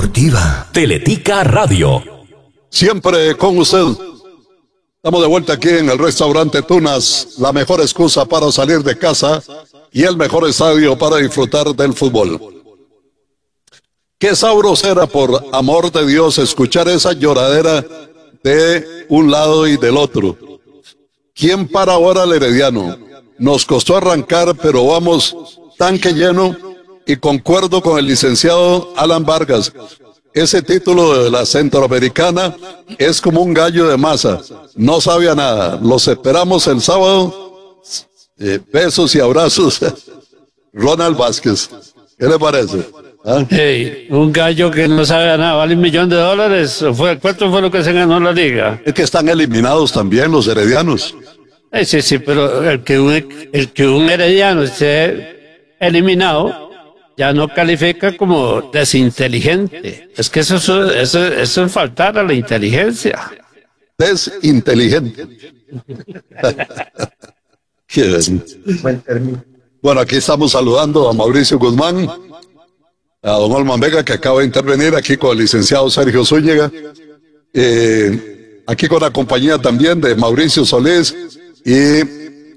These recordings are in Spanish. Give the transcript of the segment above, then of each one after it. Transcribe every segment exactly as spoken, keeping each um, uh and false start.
deportiva. Teletica Radio. Siempre con usted. Estamos de vuelta aquí en el restaurante Tunas, la mejor excusa para salir de casa y el mejor estadio para disfrutar del fútbol. Qué sabroso era, por amor de Dios, escuchar esa lloradera de un lado y del otro. ¿Quién para ahora al Herediano? Nos costó arrancar, pero vamos tanque lleno, y concuerdo con el licenciado Alan Vargas. Ese título de la Centroamericana es como un gallo de masa, no sabe a nada. Los esperamos el sábado. Eh, besos y abrazos. Ronald Vázquez, ¿qué le parece? ¿Ah? Hey, un gallo que no sabe a nada, vale un millón de dólares. ¿Fue, ¿Cuánto fue lo que se ganó la liga? Es que están eliminados también los heredianos. Eh, sí, sí, pero el que un, el que un herediano esté eliminado ya no califica como desinteligente. Es que eso, eso, eso, eso es faltar a la inteligencia. Desinteligente. Buen término. Bueno, aquí estamos saludando a Mauricio Guzmán, a don Olman Vega, que acaba de intervenir, aquí con el licenciado Sergio Zúñiga, eh, aquí con la compañía también de Mauricio Solís y eh,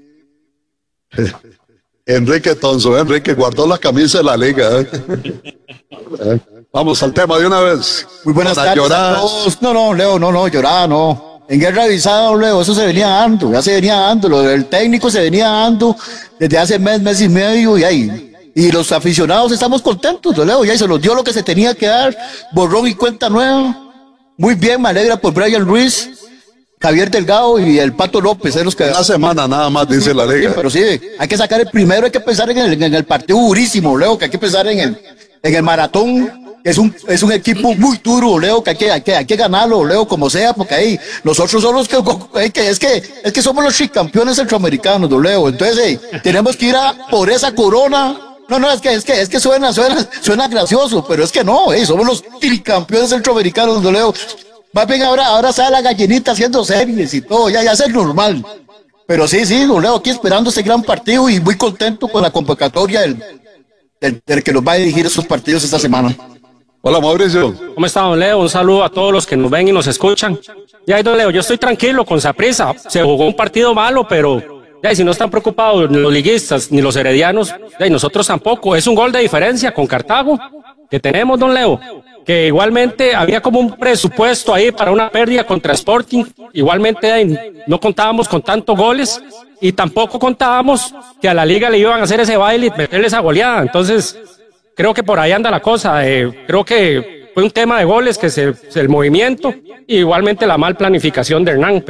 Enrique Tonzo. Enrique guardó la camisa de la liga. ¿eh? Vamos al tema de una vez. Muy buenas tardes a todos. No, no, Leo, no, no, llorada, no. En guerra avisada, Leo, eso se venía dando, ya se venía dando, lo del técnico se venía dando desde hace mes, mes y medio, y ahí, y los aficionados estamos contentos, Leo, ya se nos dio lo que se tenía que dar, borrón y cuenta nueva. Muy bien, me alegra por Brian Ruiz, Javier Delgado y el Pato López. ¿eh? Los que... Una semana nada más, dice la liga. Sí, pero sí, hay que sacar el primero, hay que pensar en el, en el partido durísimo, Leo, que hay que pensar en el, en el maratón. Es un, es un equipo muy duro, Leo, que hay que, hay que, hay que ganarlo, Leo, como sea, porque ahí nosotros somos los que, que, es que, es que somos los tricampeones centroamericanos, Leo. Entonces, hey, tenemos que ir a por esa corona. No, no, es que, es que, es que suena, suena, suena gracioso, pero es que no, hey, somos los tricampeones centroamericanos, Leo. Más bien ahora, ahora sale la gallinita haciendo series y todo, ya, ya es normal. Pero sí, sí, Leo, aquí esperando ese gran partido y muy contento con la convocatoria del, del, del que nos va a dirigir esos partidos esta semana. Hola, Mauricio. ¿Cómo está, don Leo? Un saludo a todos los que nos ven y nos escuchan. Ya, don Leo, yo estoy tranquilo con Saprissa. Se jugó un partido malo, pero ya, si no están preocupados ni los liguistas ni los heredianos, ya, nosotros tampoco. Es un gol de diferencia con Cartago que tenemos, don Leo. Que igualmente había como un presupuesto ahí para una pérdida contra Sporting. Igualmente ahí no contábamos con tantos goles y tampoco contábamos que a la liga le iban a hacer ese baile y meterle esa goleada. Entonces, creo que por ahí anda la cosa. Eh, creo que fue un tema de goles, que se, el movimiento, y igualmente la mal planificación de Hernán.